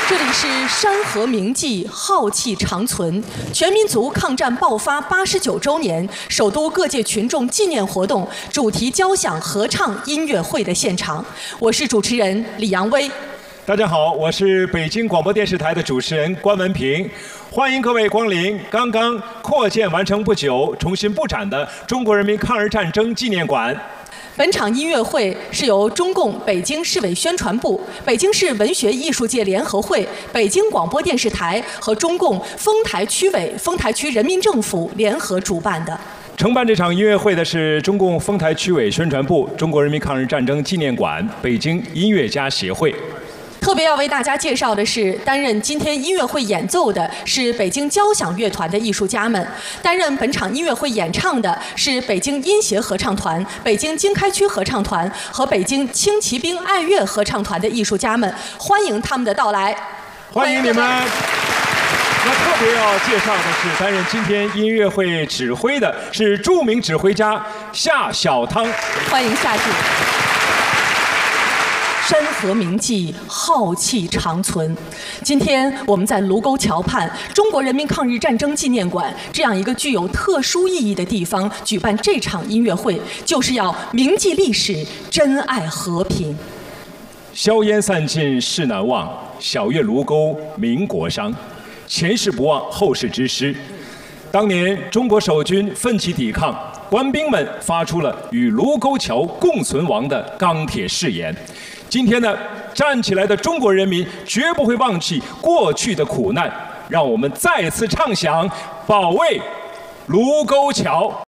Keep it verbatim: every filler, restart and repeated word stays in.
这里是山河铭记，浩气长存。全民族抗战爆发八十九周年，首都各界群众纪念活动主题交响合唱音乐会的现场，我是主持人李阳薇。 大家好，我是北京广播电视台的主持人关文平，欢迎各位光临刚刚扩建完成不久、重新布展的中国人民抗日战争纪念馆。 本场音乐会是由中共北京市委宣传部、北京市文学艺术界联合会、北京广播电视台和中共丰台区委、丰台区人民政府联合主办的。 承办这场音乐会的是中共丰台区委宣传部、中国人民抗日战争纪念馆、北京音乐家协会。 特别要为大家介绍的是，担任今天音乐会演奏的是北京交响乐团的艺术家们，担任本场音乐会演唱的是北京音协合唱团、北京经开区合唱团和北京轻骑兵爱乐合唱团的艺术家们，欢迎他们的到来。 欢迎你们！那特别要介绍的是，担任今天音乐会指挥的是著名指挥家夏小汤。 欢迎夏姐。山河铭记，浩气长存。今天我们在卢沟桥畔中国人民抗日战争纪念馆这样一个具有特殊意义的地方举办这场音乐会，就是要铭记历史，珍爱和平。 硝烟散尽事难忘，晓月卢沟民国殇。前事不忘，后事之师。当年中国守军奋起抵抗，官兵们发出了与卢沟桥共存亡的钢铁誓言。今天呢，站起来的中国人民绝不会忘记过去的苦难，让我们再次唱响保卫卢沟桥。